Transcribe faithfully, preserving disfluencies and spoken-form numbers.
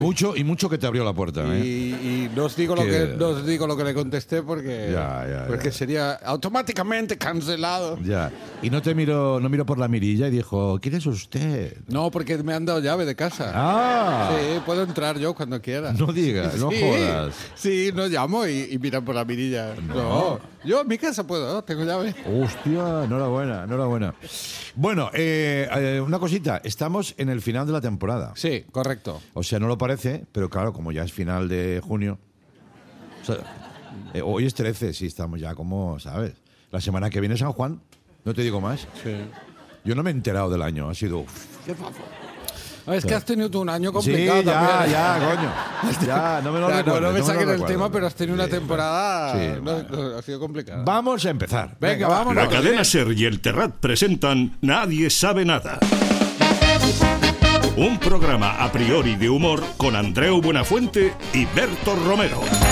Mucho y mucho que te abrió la puerta, ¿eh? Y, y no os digo lo Que- que no os digo lo que le contesté porque, Ya, ya, porque ya. sería automáticamente cancelado. Ya. Y no te miro, no miro por la mirilla y dijo, ¿quién es usted? No, porque me han dado llave de casa. Ah, Sí, puedo entrar yo cuando quiera. no digas, no Sí, jodas. Sí, no llamo y, y miran por la mirilla. No. Yo en mi casa puedo, ¿no? Tengo llave. Hostia, enhorabuena, enhorabuena. Bueno, eh, eh, una cosita, estamos en el final de la temporada. Sí, correcto. O sea, no lo parece, pero claro, como ya es final de junio. O sea, eh, hoy es trece, sí, estamos ya como, ¿sabes? La semana que viene San Juan, no te digo más. Sí. Yo no me he enterado del año, ha sido... uf, qué fafo. Ah, Es que has tenido tú un año Sí, complicado ya, también. ya, coño. Ya, no me lo Ya, no, recuerdes, no me no me saquen lo el tema, recuerdes. pero has tenido una Sí, temporada. sí, no, bueno. no, ha sido complicada. Vamos a empezar. Venga, vamos. La cadena SER y el Terrat presentan Nadie sabe nada. Un programa a priori de humor con Andreu Buenafuente y Berto Romero.